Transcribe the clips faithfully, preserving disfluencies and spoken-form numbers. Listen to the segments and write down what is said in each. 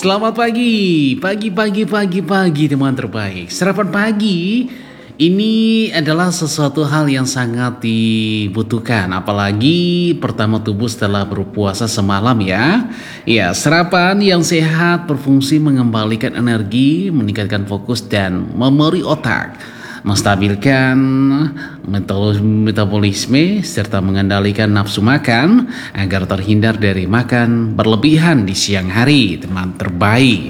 Selamat pagi, pagi, pagi, pagi, pagi teman terbaik. Sarapan pagi ini adalah sesuatu hal yang sangat dibutuhkan, apalagi pertama tubuh setelah berpuasa semalam ya. Ya, sarapan yang sehat berfungsi mengembalikan energi, meningkatkan fokus dan memori otak, menstabilkan metabo- metabolisme serta mengendalikan nafsu makan agar terhindar dari makan berlebihan di siang hari, teman terbaik.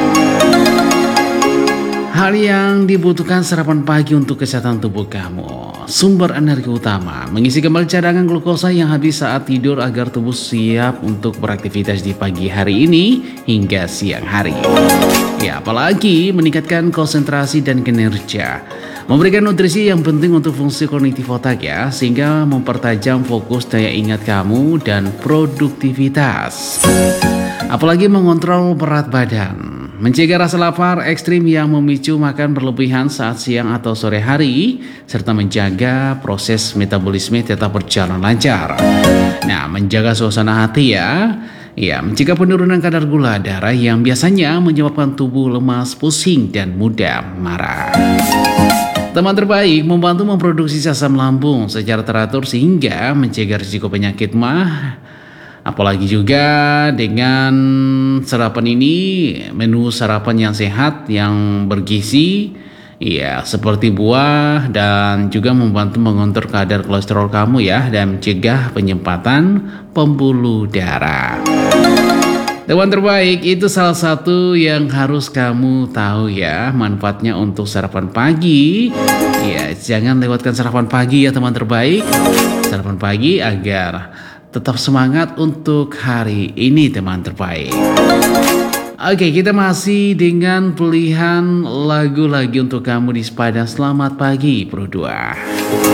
Hal yang dibutuhkan sarapan pagi untuk kesehatan tubuh kamu. Sumber energi utama, mengisi kembali cadangan glukosa yang habis saat tidur agar tubuh siap untuk beraktivitas di pagi hari ini hingga siang hari. Ya, apalagi meningkatkan konsentrasi dan kinerja. Memberikan nutrisi yang penting untuk fungsi kognitif otak ya, sehingga mempertajam fokus daya ingat kamu dan produktivitas. Apalagi mengontrol berat badan. Mencegah rasa lapar ekstrim yang memicu makan berlebihan saat siang atau sore hari, serta menjaga proses metabolisme tetap berjalan lancar. Nah, menjaga suasana hati ya. Ya, mencegah penurunan kadar gula darah yang biasanya menyebabkan tubuh lemas, pusing, dan mudah marah. Teman terbaik membantu memproduksi asam lambung secara teratur sehingga mencegah risiko penyakit mah. Apalagi juga dengan sarapan ini, menu sarapan yang sehat, yang bergizi, ya seperti buah dan juga membantu mengontrol kadar kolesterol kamu ya dan mencegah penyempatan pembuluh darah. Teman terbaik, itu salah satu yang harus kamu tahu ya, manfaatnya untuk sarapan pagi. Ya, jangan lewatkan sarapan pagi ya teman terbaik. Sarapan pagi agar tetap semangat untuk hari ini teman terbaik. Oke, kita masih dengan pilihan lagu lagi untuk kamu di sepanjang Selamat Pagi Pro dua.